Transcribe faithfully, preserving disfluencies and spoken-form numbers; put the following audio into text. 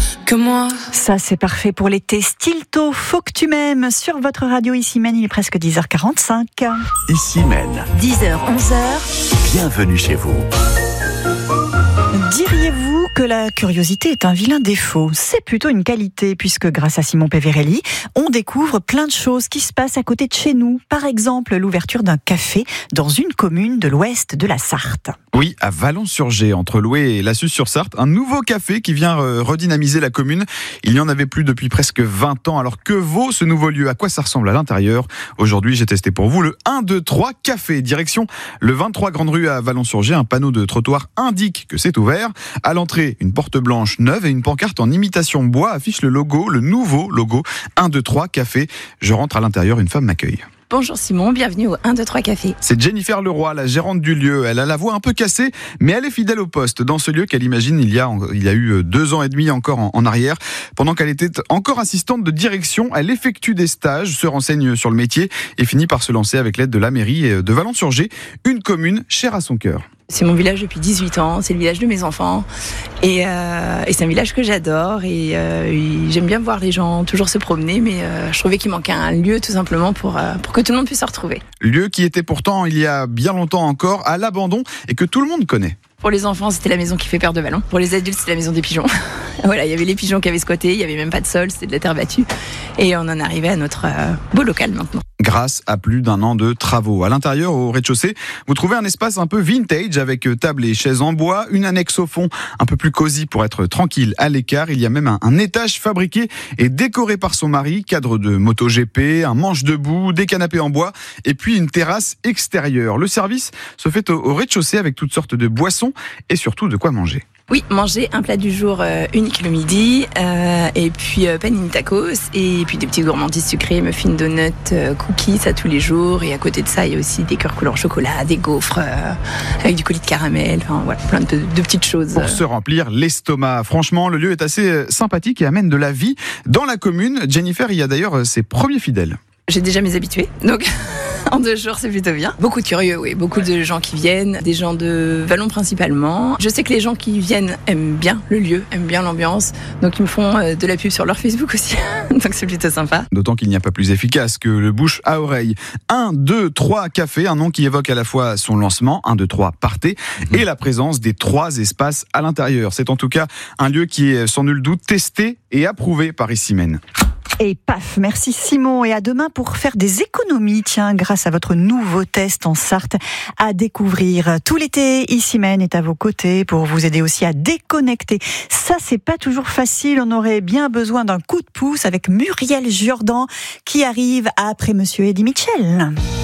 que moi. Ça, c'est parfait pour l'été. Stilto, faut que tu m'aimes. Sur votre radio Ici Mène, il est presque dix heures quarante-cinq. Ici Mène. dix heures, onze heures. Bienvenue chez vous. Diriez-vous que la curiosité est un vilain défaut? C'est plutôt une qualité, puisque grâce à Simon Peverelli, on découvre plein de choses qui se passent à côté de chez nous. Par exemple, l'ouverture d'un café dans une commune de l'ouest de la Sarthe. Oui, à Vallon-sur-Gé, entre Loué et Lassus-sur-Sarthe, un nouveau café qui vient redynamiser la commune. Il n'y en avait plus depuis presque vingt ans. Alors que vaut ce nouveau lieu? À quoi ça ressemble à l'intérieur? Aujourd'hui, j'ai testé pour vous le un, deux, trois café. Direction le vingt-trois Grande Rue à Vallon-sur-Gé. Un panneau de trottoir indique que c'est ouvert. À l'entrée, une porte blanche neuve et une pancarte en imitation bois affiche le logo, le nouveau logo un, deux, trois café. Je rentre à l'intérieur, une femme m'accueille. Bonjour Simon, bienvenue au un, deux, trois Café. C'est Jennifer Leroy, la gérante du lieu. Elle a la voix un peu cassée, mais elle est fidèle au poste. Dans ce lieu qu'elle imagine il y a, il y a eu deux ans et demi encore en, en arrière. Pendant qu'elle était encore assistante de direction, elle effectue des stages, se renseigne sur le métier et finit par se lancer avec l'aide de la mairie de Vallon-sur-Gé, une commune chère à son cœur. C'est mon village depuis dix-huit ans, c'est le village de mes enfants et, euh, et c'est un village que j'adore et, euh, et j'aime bien voir les gens toujours se promener, mais euh, je trouvais qu'il manquait un lieu tout simplement pour, euh, pour que tout le monde puisse se retrouver. Lieu qui était pourtant il y a bien longtemps encore à l'abandon et que tout le monde connaît. Pour les enfants, c'était la maison qui fait peur de Vallon. Pour les adultes, c'était la maison des pigeons. Voilà, il y avait les pigeons qui avaient squatté, il n'y avait même pas de sol, c'était de la terre battue. Et on en arrivait à notre euh, beau local maintenant. Grâce à plus d'un an de travaux. À l'intérieur, au rez-de-chaussée, vous trouvez un espace un peu vintage avec table et chaises en bois, une annexe au fond, un peu plus cosy pour être tranquille à l'écart. Il y a même un, un étage fabriqué et décoré par son mari, cadre de MotoGP, un manche debout, des canapés en bois et puis une terrasse extérieure. Le service se fait au, au rez-de-chaussée avec toutes sortes de boissons et surtout de quoi manger. Oui, manger un plat du jour euh, unique le midi, euh, et puis euh, panini tacos, et puis des petites gourmandises sucrées, muffins, donuts, euh, cookies, ça tous les jours. Et à côté de ça, il y a aussi des cœurs couleur chocolat, des gaufres euh, avec du coulis de caramel, enfin voilà, plein de, de petites choses. Pour se remplir l'estomac. Franchement, le lieu est assez sympathique et amène de la vie dans la commune. Jennifer, il y a d'ailleurs ses premiers fidèles. J'ai déjà mes habitués, donc en deux jours c'est plutôt bien. Beaucoup de curieux, oui, beaucoup de gens qui viennent, des gens de Vallon principalement. Je sais que les gens qui viennent aiment bien le lieu, aiment bien l'ambiance, donc ils me font de la pub sur leur Facebook aussi, donc c'est plutôt sympa. D'autant qu'il n'y a pas plus efficace que le bouche à oreille. un, deux, trois Café, un nom qui évoque à la fois son lancement, un, deux, trois Partez, et la présence des trois espaces à l'intérieur. C'est en tout cas un lieu qui est sans nul doute testé et approuvé par Ici Mène. Et paf, merci Simon, et à demain pour faire des économies, tiens, grâce à votre nouveau test en Sarthe à découvrir. Tout l'été, Ici Mène est à vos côtés pour vous aider aussi à déconnecter. Ça, c'est pas toujours facile, on aurait bien besoin d'un coup de pouce avec Muriel Jourdan qui arrive après Monsieur Eddie Mitchell.